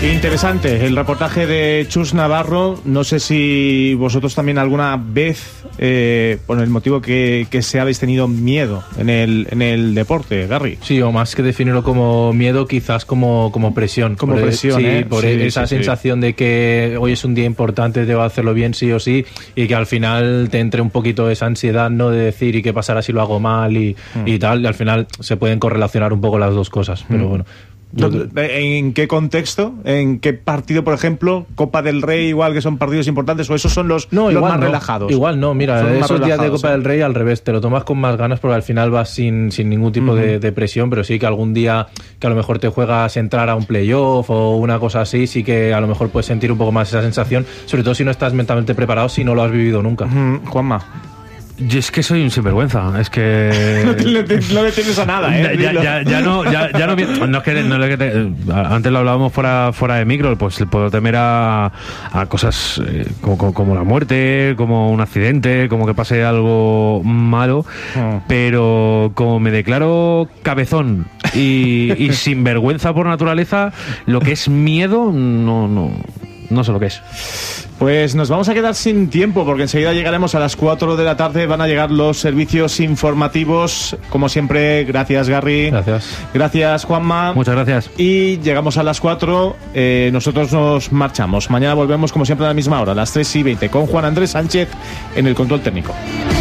Interesante el reportaje de Chus Navarro. No sé si vosotros también alguna vez, por el motivo que sea, habéis tenido miedo en el deporte, Garry. Sí, o más que definirlo como miedo, quizás como presión. Como presión, sí, por esa sensación de que hoy es un día importante, debo hacerlo bien sí o sí, y que al final te entre un poquito esa ansiedad, ¿no?, de decir y qué pasará si lo hago mal y tal, y al final se pueden correlacionar un poco las dos cosas, pero bueno. ¿En qué contexto? ¿En qué partido, por ejemplo? Copa del Rey, igual, que son partidos importantes, o esos son los más relajados? Igual no, mira, esos días de Copa del Rey al revés, te lo tomas con más ganas porque al final vas sin ningún tipo de presión, pero sí que algún día que a lo mejor te juegas entrar a un playoff o una cosa así, sí que a lo mejor puedes sentir un poco más esa sensación, sobre todo si no estás mentalmente preparado, si no lo has vivido nunca. Juanma. Yo es que soy un sinvergüenza, es que... no le tienes a nada, antes lo hablábamos fuera de micro, pues puedo temer a cosas como la muerte, como un accidente, como que pase algo malo, pero como me declaro cabezón y sinvergüenza por naturaleza, lo que es miedo, no sé lo que es. Pues nos vamos a quedar sin tiempo porque enseguida llegaremos a las 4 de la tarde. Van a llegar los servicios informativos. Como siempre, gracias, Garry. Gracias, Juanma. Muchas gracias. Y llegamos a las 4. Nosotros nos marchamos. Mañana volvemos, como siempre, a la misma hora, a las 3:20, con Juan Andrés Sánchez en el control técnico.